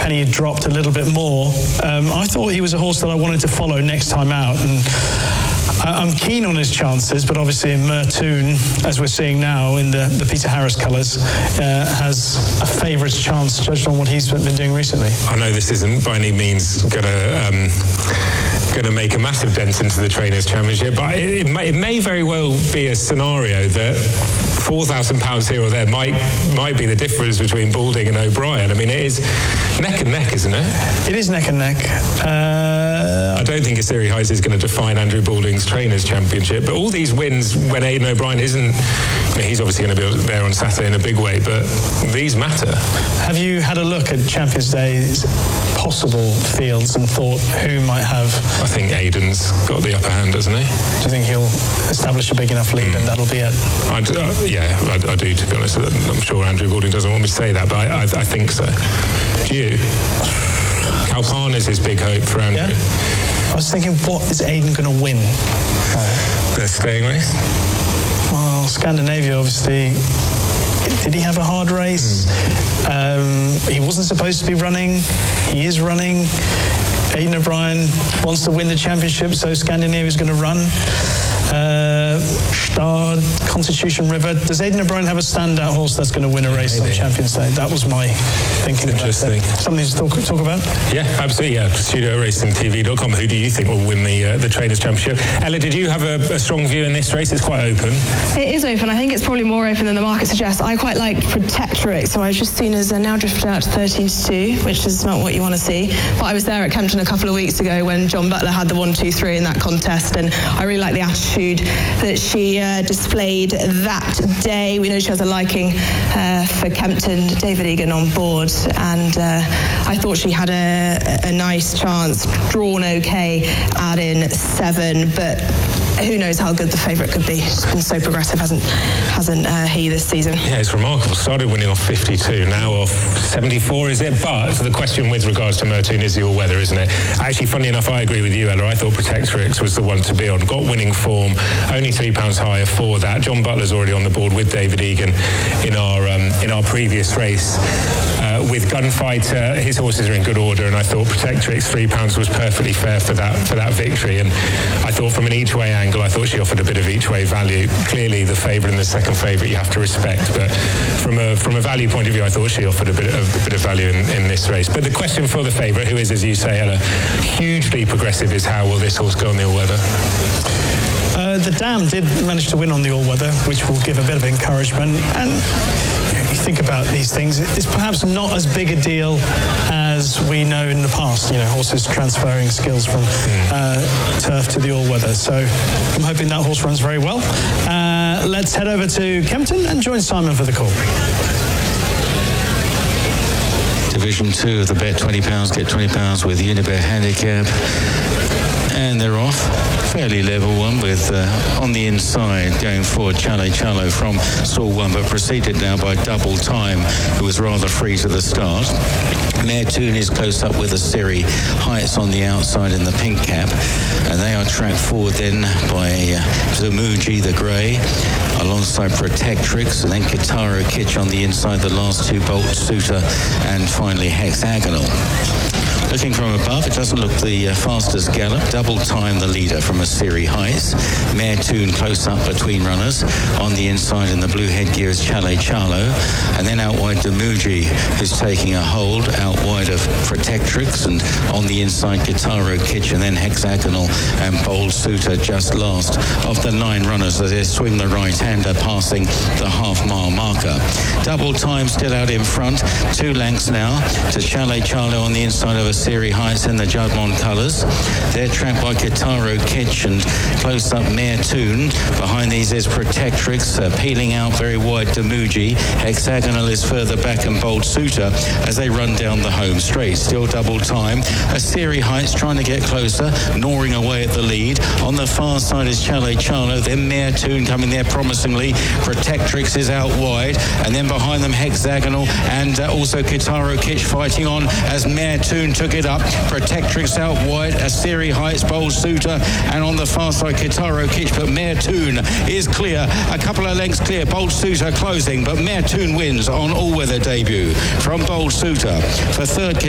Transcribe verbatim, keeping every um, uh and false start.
and he had dropped a little bit more, um, I thought he was a horse that I wanted to follow next time out. And I'm keen on his chances, but obviously in Mertoon, as we're seeing now in the, the Peter Harris colours, uh, has a favourite's chance judged on what he's been doing recently. I know this isn't by any means going to um, going to make a massive dent into the Trainers' Championship, but it, it, may, it may very well be a scenario that four thousand pounds here or there might might be the difference between Balding and O'Brien. I mean, it is neck and neck, isn't it? It is neck and neck. Uh, I don't think Asiri Heights is going to define Andrew Balding's Trainers' Championship, but all these wins when Aidan O'Brien isn't, I mean, he's obviously going to be there on Saturday in a big way, but these matter. Have you had a look at Champions Day's possible fields and thought who might have? I think Aidan's got the upper hand, doesn't he? Do you think he'll establish a big enough lead mm. and that'll be it? I do, uh, yeah, I, I do, to be honest. I'm sure Andrew Balding doesn't want me to say that, but I, I, I think so. Do you? Calpana is his big hope for Andrew. Yeah. I was thinking, what is Aidan going to win? Oh. The staying race? Well, Scandinavia, obviously. Did he have a hard race? Mm. Um, he wasn't supposed to be running. He is running. Aidan O'Brien wants to win the championship, so Scandinavia's going to run. Uh, Star, Constitution River. Does Aidan O'Brien have a standout horse that's going to win a race Maybe. on Champions Day? That was my thinking. Interesting. About that. Something to talk, talk about? Yeah, absolutely. Yeah, studio racing T V dot com. Who do you think will win the uh, the Trainers' Championship? Ella, did you have a, a strong view in this race? It's quite open. It is open. I think it's probably more open than the market suggests. I quite like Protectorate, so I've just seen as uh, now drifted out to thirteen to two, which is not what you want to see. But I was there at Kempton a couple of weeks ago when John Butler had the one, two, three in that contest, and I really like the attitude that she uh, displayed that day. We know she has a liking uh, for Kempton, David Egan on board, and uh, I thought she had a, a nice chance, drawn okay out in seven, but who knows how good the favourite could be. She's been so progressive, hasn't hasn't uh, he this season? Yeah, it's remarkable. Started winning off fifty-two, now off seventy-four, is it? But the question with regards to Mertoon is the all-weather, isn't it? Actually, funny enough, I agree with you, Ella. I thought Protectorix was the one to be on. Got winning form, only three pounds higher for that. John Butler's already on the board with David Egan in our um, in our previous race. Uh, with Gunfighter, his horses are in good order, and I thought Protectorix three pounds was perfectly fair for that for that victory. And I thought from an each-way angle, I thought she offered a bit of each-way value. Clearly, the favourite and the second favourite you have to respect, but from a from a value point of view, I thought she offered a bit of a bit of value in, in this race. But the question for the favourite, who is, as you say, Ella, hugely progressive, is how will this horse go on the all-weather? Uh, the Dam did manage to win on the all-weather, which will give a bit of encouragement. And you think about these things, it's perhaps not as big a deal as we know in the past, you know, horses transferring skills from uh, turf to the all-weather. So I'm hoping that horse runs very well. Uh, let's head over to Kempton and join Simon for the call. Division two of the bet twenty pounds, get twenty pounds with Unibet Handicap. And they're off. Fairly level one with uh, on the inside going forward Chale Chalo from stall one, but preceded now by Double Time, who was rather free to the start. Mertoon is close up with Asiri Heights on the outside in the pink cap, and they are tracked forward then by uh, Zamuji the grey alongside Protectrix, and then Kitaro Kitsch on the inside, the last two Bolt Suitor, and finally Hexagonal. Looking from above, it doesn't look the uh, fastest gallop. Double Time the leader from Asiri Heights. Mertoon close up between runners. On the inside in the blue headgear is Chale Chalo. And then out wide Damuji, who's taking a hold out wide of Protectrix. And on the inside Kitaro Kitsch, and then Hexagonal and Bold Suitor just last of the nine runners as they swing the right-hander passing the half-mile marker. Double Time still out in front. Two lengths now to Chale Chalo on the inside of Asiri Heights in the Judmont colours. They're tracked by Kitaro Kitsch and close up Mertoon. Behind these is Protectrix, uh, peeling out very wide Damuji. Hexagonal is further back and Bold Suitor as they run down the home straight. Still Double Time. Asiri Heights trying to get closer, gnawing away at the lead. On the far side is Chale Chalo, then Mertoon coming there promisingly. Protectrix is out wide, and then behind them Hexagonal and uh, also Kitaro Kitsch fighting on as Mertoon took it up. Protectrix out wide, Asiri Heights, Bold Suitor, and on the far side Kitaro Kitsch, but Mertoon is clear, a couple of lengths clear. Bold Suitor closing, but Mertoon wins on all-weather debut from Bold Suitor. For third,